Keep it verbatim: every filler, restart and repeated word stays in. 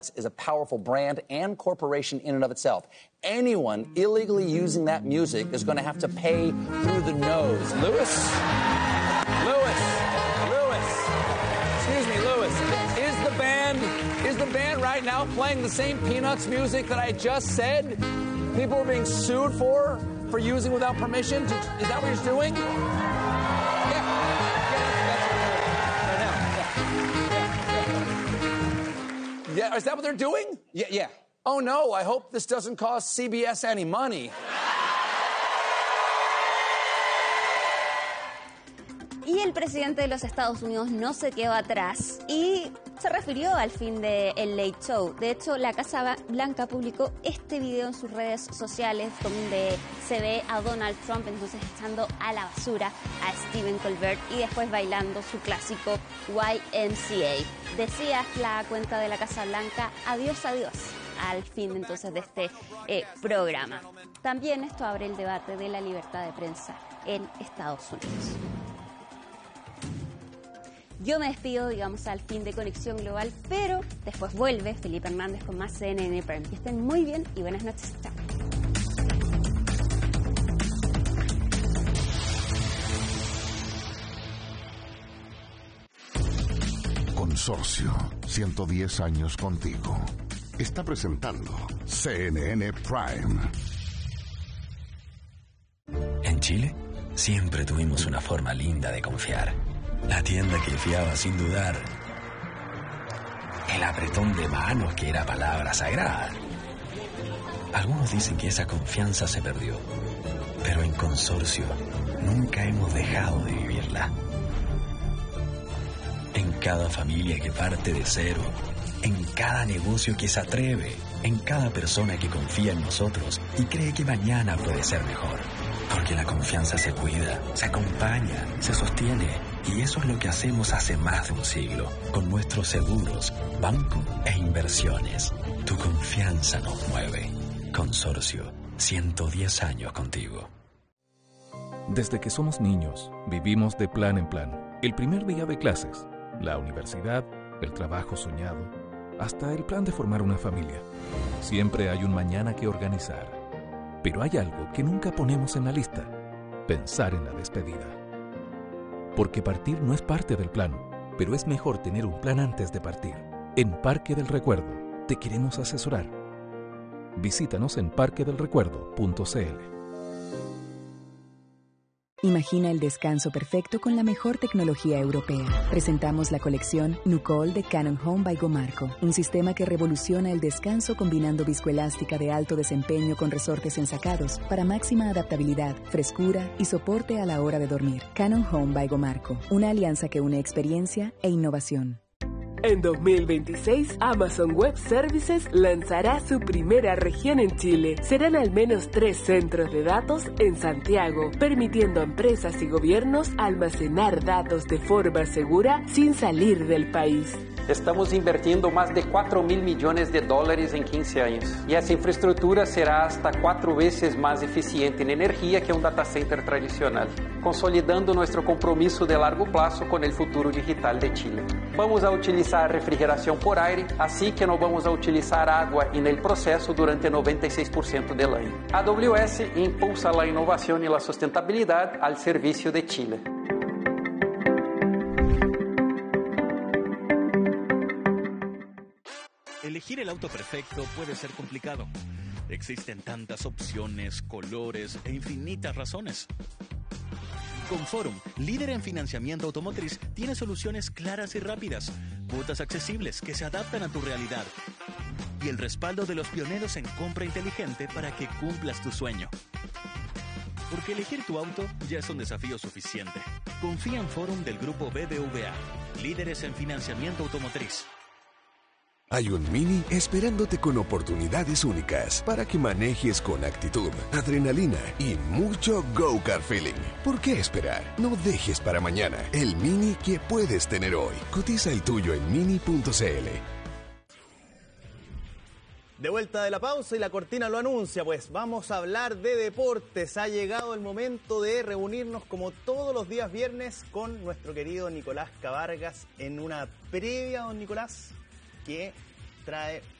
is a powerful brand and corporation in and of itself. Anyone illegally using that music is going to have to pay through the nose. Lewis? Lewis? Lewis? Excuse me, Lewis. Is the band, is the band right now playing the same Peanuts music that I just said? People are being sued for, for using without permission? Is that what he's doing? Yeah, is that what they're doing? Yeah, yeah. Oh, no, I hope this doesn't cost C B S any money. Y el presidente de los Estados Unidos no se quedó atrás y se refirió al fin del Late Show. De hecho, la Casa Blanca publicó este video en sus redes sociales donde se ve a Donald Trump entonces echando a la basura a Stephen Colbert y después bailando su clásico Y M C A. Decía la cuenta de la Casa Blanca, adiós, adiós, al fin entonces de este eh, programa. También esto abre el debate de la libertad de prensa en Estados Unidos. Yo me despido, digamos, al fin de Conexión Global, pero después vuelve Felipe Hernández con más C N N Prime. Que estén muy bien y buenas noches. Chao. Consorcio, ciento diez años contigo. Está presentando C N N Prime. En Chile, siempre tuvimos una forma linda de confiar. La tienda que fiaba sin dudar. El apretón de manos que era palabra sagrada. Algunos dicen que esa confianza se perdió, pero en Consorcio nunca hemos dejado de vivirla. En cada familia que parte de cero, en cada negocio que se atreve, en cada persona que confía en nosotros y cree que mañana puede ser mejor. Porque la confianza se cuida, se acompaña, se sostiene. Y eso es lo que hacemos hace más de un siglo, con nuestros seguros, banco e inversiones. Tu confianza nos mueve. Consorcio, ciento diez años contigo. Desde que somos niños, vivimos de plan en plan. El primer día de clases, la universidad, el trabajo soñado, hasta el plan de formar una familia. Siempre hay un mañana que organizar. Pero hay algo que nunca ponemos en la lista: pensar en la despedida. Porque partir no es parte del plan, pero es mejor tener un plan antes de partir. En Parque del Recuerdo te queremos asesorar. Visítanos en parque del recuerdo punto c l. Imagina el descanso perfecto con la mejor tecnología europea. Presentamos la colección Nucol de Canon Home by Gomarco, un sistema que revoluciona el descanso combinando viscoelástica de alto desempeño con resortes ensacados para máxima adaptabilidad, frescura y soporte a la hora de dormir. Canon Home by Gomarco, una alianza que une experiencia e innovación. En dos mil veintiséis, Amazon Web Services lanzará su primera región en Chile. Serán al menos tres centros de datos en Santiago, permitiendo a empresas y gobiernos almacenar datos de forma segura sin salir del país. Estamos invirtiendo más de cuatro mil millones de dólares en quince años. Y esa infraestructura será hasta cuatro veces más eficiente en energía que un data center tradicional, consolidando nuestro compromiso de largo plazo con el futuro digital de Chile. Vamos a utilizar refrigeración por aire, así que no vamos a utilizar agua en el proceso durante noventa y seis por ciento del año. A W S impulsa la innovación y la sustentabilidad al servicio de Chile. Elegir el auto perfecto puede ser complicado. Existen tantas opciones, colores e infinitas razones. Conforum, líder en financiamiento automotriz, tiene soluciones claras y rápidas, cuotas accesibles que se adaptan a tu realidad y el respaldo de los pioneros en compra inteligente para que cumplas tu sueño. Porque elegir tu auto ya es un desafío suficiente. Confía en Forum del grupo B B V A, líderes en financiamiento automotriz. Hay un Mini esperándote con oportunidades únicas para que manejes con actitud, adrenalina y mucho go-kart feeling. ¿Por qué esperar? No dejes para mañana el Mini que puedes tener hoy. Cotiza el tuyo en mini punto c l. De vuelta de la pausa y la cortina lo anuncia, pues vamos a hablar de deportes. Ha llegado el momento de reunirnos como todos los días viernes con nuestro querido Nicolás Cavargas en una previa, don Nicolás, que trae